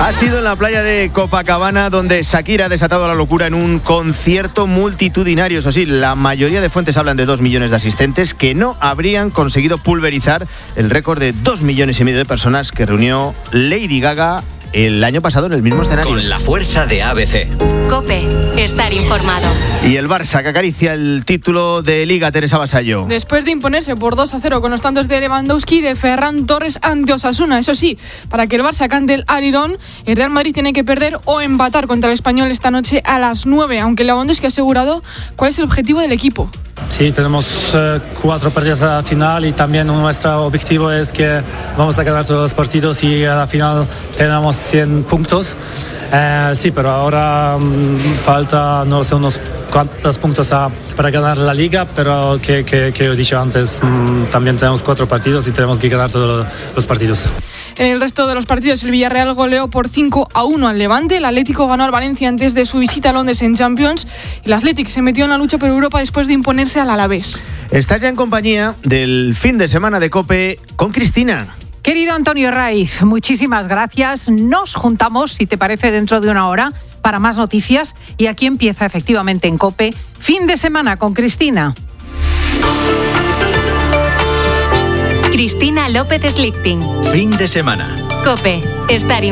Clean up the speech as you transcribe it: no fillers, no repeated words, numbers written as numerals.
Ha sido en la playa de Copacabana donde Shakira ha desatado la locura en un concierto multitudinario. Eso sí, la mayoría de fuentes hablan de 2 millones de asistentes que no habrían conseguido pulverizar el récord de 2,5 millones de personas que reunió Lady Gaga el año pasado en el mismo escenario. Con la fuerza de ABC. COPE, estar informado. Y el Barça que acaricia el título de Liga, Teresa Vasallo. Después de imponerse por 2-0 con los tantos de Lewandowski y de Ferran Torres ante Osasuna. Eso sí, para que el Barça cante el Alirón, el Real Madrid tiene que perder o empatar contra el Español esta noche a las 9, aunque Lewandowski ha asegurado cuál es el objetivo del equipo. Sí, tenemos 4 partidos a la final y también nuestro objetivo es que vamos a ganar todos los partidos y a la final tenemos 100 puntos. Sí, pero ahora falta, no sé, unos cuantos puntos para ganar la Liga, pero que he dicho antes, también tenemos 4 partidos y tenemos que ganar todos los partidos. En el resto de los partidos, el Villarreal goleó por 5-1 al Levante. El Atlético ganó al Valencia antes de su visita a Londres en Champions. El Athletic se metió en la lucha por Europa después de imponerse al Alavés. Estás ya en compañía del fin de semana de COPE con Cristina. Querido Antonio Raiz, muchísimas gracias. Nos juntamos, si te parece, dentro de una hora para más noticias. Y aquí empieza efectivamente en COPE, fin de semana con Cristina. Cristina López Slichting. Fin de semana. COPE, estar informado.